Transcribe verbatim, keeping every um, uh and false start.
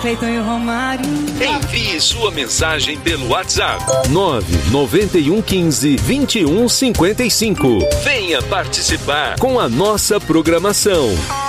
Cleiton e Romário. Envie sua mensagem pelo WhatsApp nove nove um quinze, vinte e um cinquenta e cinco. Venha participar com a nossa programação.